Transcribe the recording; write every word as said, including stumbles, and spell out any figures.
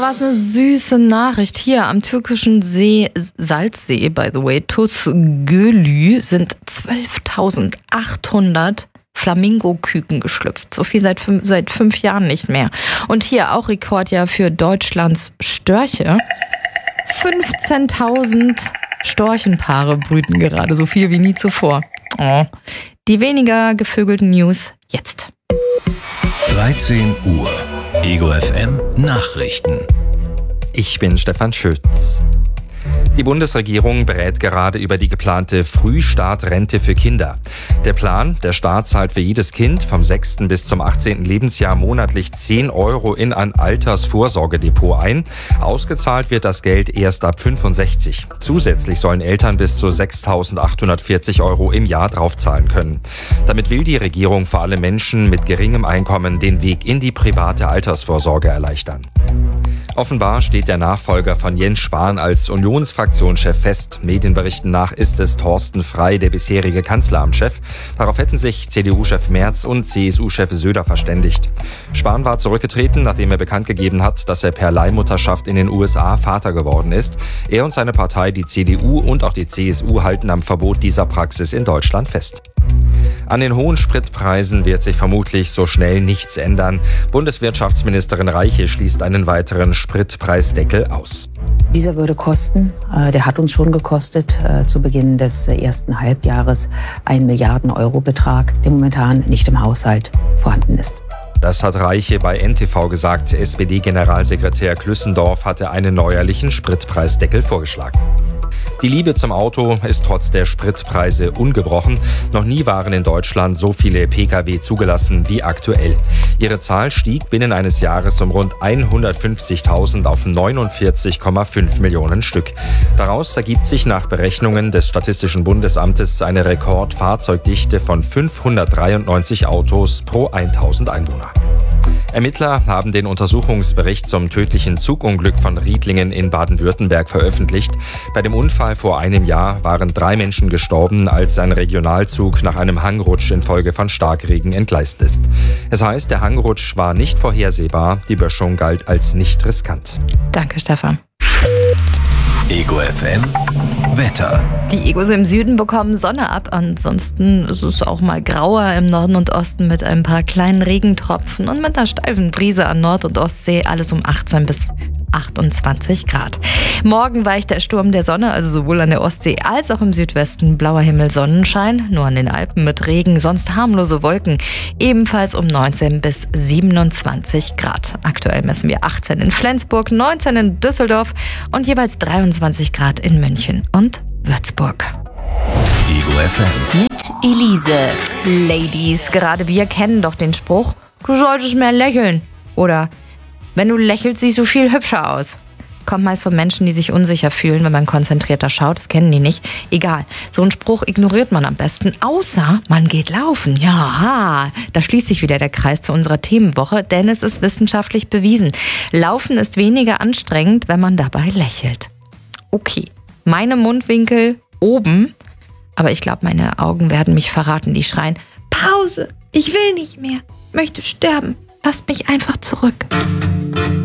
was eine süße Nachricht. Hier am türkischen See, Salzsee, by the way, Tuzgölü, sind zwölftausendachthundert Flamingo-Küken geschlüpft. So viel seit fünf, seit fünf Jahren nicht mehr. Und hier auch Rekordjahr für Deutschlands Störche. fünfzehntausend Storchenpaare brüten gerade, so viel wie nie zuvor. Oh. Die weniger gevögelten News jetzt. dreizehn Uhr. Ego F M Nachrichten. Ich bin Stefan Schütz. Die Bundesregierung berät gerade über die geplante Frühstartrente für Kinder. Der Plan, der Staat zahlt für jedes Kind vom sechsten bis zum achtzehnten Lebensjahr monatlich zehn Euro in ein Altersvorsorgedepot ein. Ausgezahlt wird das Geld erst ab fünfundsechzig. Zusätzlich sollen Eltern bis zu sechstausendachthundertvierzig Euro im Jahr draufzahlen können. Damit will die Regierung vor allem Menschen mit geringem Einkommen den Weg in die private Altersvorsorge erleichtern. Offenbar steht der Nachfolger von Jens Spahn als Unionsfraktionschef fest. Medienberichten nach ist es Thorsten Frey, der bisherige Kanzleramtschef. Darauf hätten sich C D U-Chef Merz und C S U-Chef Söder verständigt. Spahn war zurückgetreten, nachdem er bekannt gegeben hat, dass er per Leihmutterschaft in den U S A Vater geworden ist. Er und seine Partei, die C D U und auch die C S U, halten am Verbot dieser Praxis in Deutschland fest. An den hohen Spritpreisen wird sich vermutlich so schnell nichts ändern. Bundeswirtschaftsministerin Reiche schließt einen weiteren Spritpreisdeckel aus. Dieser würde kosten, äh, der hat uns schon gekostet, äh, zu Beginn des äh, ersten Halbjahres einen Milliarden-Euro-Betrag, der momentan nicht im Haushalt vorhanden ist. Das hat Reiche bei N T V gesagt. S P D-Generalsekretär Klüssendorf hatte einen neuerlichen Spritpreisdeckel vorgeschlagen. Die Liebe zum Auto ist trotz der Spritpreise ungebrochen. Noch nie waren in Deutschland so viele Pkw zugelassen wie aktuell. Ihre Zahl stieg binnen eines Jahres um rund hundertfünfzigtausend auf neunundvierzig Komma fünf Millionen Stück. Daraus ergibt sich nach Berechnungen des Statistischen Bundesamtes eine Rekordfahrzeugdichte von fünfhundertdreiundneunzig Autos pro tausend Einwohner. Ermittler haben den Untersuchungsbericht zum tödlichen Zugunglück von Riedlingen in Baden-Württemberg veröffentlicht. Bei dem Unfall vor einem Jahr waren drei Menschen gestorben, als ein Regionalzug nach einem Hangrutsch infolge von Starkregen entgleist ist. Es heißt, der Hangrutsch war nicht vorhersehbar, die Böschung galt als nicht riskant. Danke, Stefan. Ego F M Wetter. Die Egos im Süden bekommen Sonne ab, ansonsten ist es auch mal grauer im Norden und Osten mit ein paar kleinen Regentropfen und mit einer steifen Brise an Nord- und Ostsee, alles um achtzehn bis achtundzwanzig Grad. Morgen weicht der Sturm der Sonne, also sowohl an der Ostsee als auch im Südwesten. Blauer Himmel, Sonnenschein, nur an den Alpen mit Regen, sonst harmlose Wolken. Ebenfalls um neunzehn bis siebenundzwanzig Grad. Aktuell messen wir achtzehn in Flensburg, neunzehn in Düsseldorf und jeweils dreiundzwanzig Grad in München und Würzburg. Ego F M. Mit Elise. Ladies, gerade wir kennen doch den Spruch, du solltest mehr lächeln. Oder, wenn du lächelst, siehst du viel hübscher aus. Kommt meist von Menschen, die sich unsicher fühlen, wenn man konzentrierter schaut. Das kennen die nicht. Egal, so einen Spruch ignoriert man am besten, außer man geht laufen. Ja, da schließt sich wieder der Kreis zu unserer Themenwoche, denn es ist wissenschaftlich bewiesen. Laufen ist weniger anstrengend, wenn man dabei lächelt. Okay, meine Mundwinkel oben, aber ich glaube, meine Augen werden mich verraten, die schreien, Pause, ich will nicht mehr, möchte sterben, lasst mich einfach zurück.